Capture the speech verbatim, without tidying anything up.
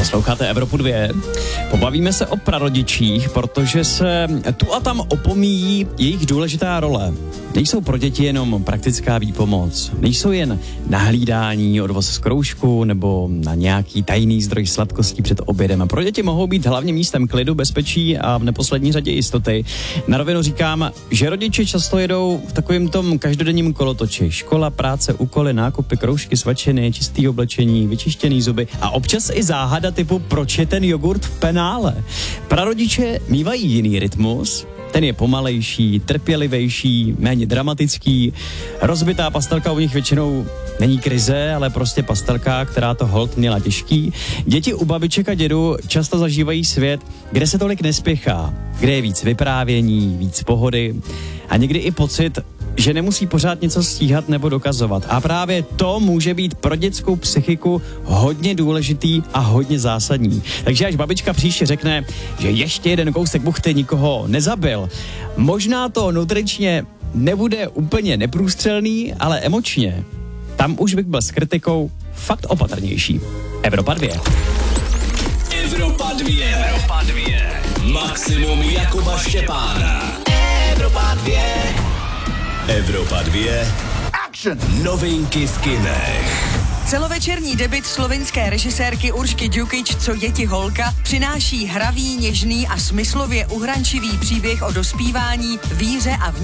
Posloucháte Evropu dvě. Pobavíme se o prarodičích, protože se tu a tam opomíjí jejich důležitá role. Nejsou pro děti jenom praktická výpomoc. Nejsou jen nahlídání, odvoz z kroužku nebo na nějaký tajný zdroj sladkostí před obědem. A pro děti mohou být hlavně místem klidu, bezpečí a v neposlední řadě jistoty. Na rovinu říkám, že rodiče často jedou v takovém tom každodenním kolotoči. Škola, práce, úkoly, nákupy, kroužky, svačiny, čistý oblečení, vyčištěný zuby a občas i záhada typu proč je ten jogurt v penále. Prarodiče mívají jiný rytmus. Ten je pomalejší, trpělivější, méně dramatický. Rozbitá pastelka u nich většinou není krize, ale prostě pastelka, která to holt měla těžký. Děti u babiček a dědů často zažívají svět, kde se tolik nespěchá, kde je víc vyprávění, víc pohody a někdy i pocit, že nemusí pořád něco stíhat nebo dokazovat. A právě to může být pro dětskou psychiku hodně důležitý a hodně zásadní. Takže až babička příště řekne, že ještě jeden kousek buchty nikoho nezabil, možná to nutričně nebude úplně neprůstřelný, ale emočně, tam už bych byl s kritikou fakt opatrnější. Evropa dvě. Evropa dvě. Evropa dvě. Maximum Jakuba Štěpána. Evropa dvě. Evropa dvě. Action. Novinky v kinech. Celovečerní debut slovinské režisérky Uršky Đukić, Co je ti holka, přináší hravý, něžný a smyslově uhrančivý příběh o dospívání, víře a